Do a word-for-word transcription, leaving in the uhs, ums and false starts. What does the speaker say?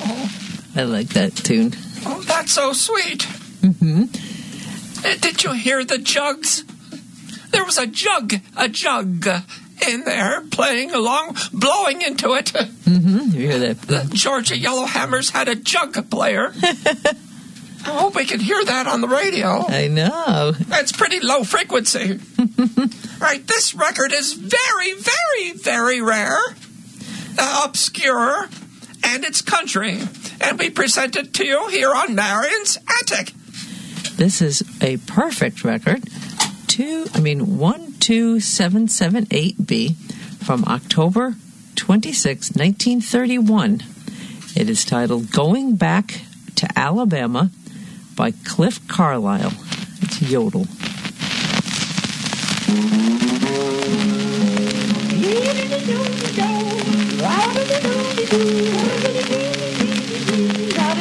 Oh. I like that tune. Oh, that's so sweet. Mm-hmm. Uh, did you hear the jugs? There was a jug, a jug in there playing along, blowing into it. Mm-hmm. You hear that? The Georgia Yellowhammers had a jug player. I hope we can hear that on the radio. I know. It's pretty low frequency. Right, this record is very, very, very rare, uh, obscure, and it's country. And we present it to you here on Marion's Attic. This is a perfect record. Two, I mean, one two seven seven eight B from October twenty-sixth, nineteen thirty-one. It is titled Going Back to Alabama by Cliff Carlisle. It's Yodel.